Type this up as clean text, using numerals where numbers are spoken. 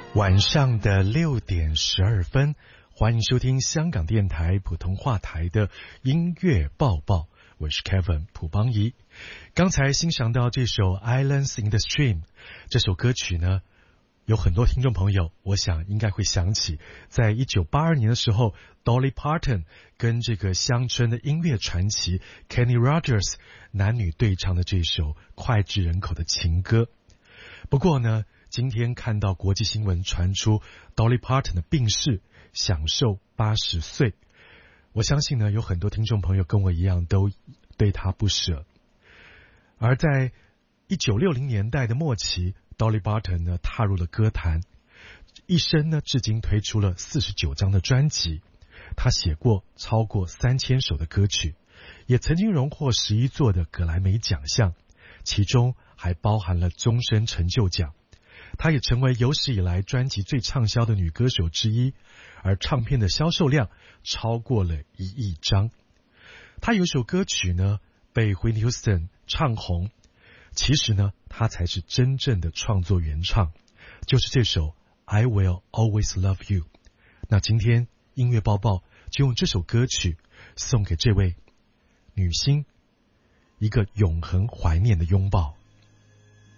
晚上的6:12，欢迎收听香港电台普通话台的音乐报报，我是 Kevin 蒲邦仪。刚才欣赏到这首 Islands in the Stream， 这首歌曲呢，有很多听众朋友我想应该会想起在1982年的时候 Dolly Parton 跟这个乡村的音乐传奇 Kenny Rogers 男女对唱的这首脍炙人口的情歌。不过呢，今天看到国际新闻传出 Dolly Parton 的病逝，享寿80岁，我相信呢有很多听众朋友跟我一样都对他不舍。而在1960年代的末期， Dolly Parton 呢踏入了歌坛，一生呢至今推出了49张的专辑，他写过超过3000首的歌曲，也曾经荣获11座的葛莱美奖项，其中还包含了终身成就奖。她也成为有史以来专辑最畅销的女歌手之一，而唱片的销售量超过了1亿张。她有一首歌曲呢被 Whitney Houston 唱红，其实呢她才是真正的创作原唱，就是这首 I Will Always Love You。 那今天音乐报报就用这首歌曲送给这位女星一个永恒怀念的拥抱。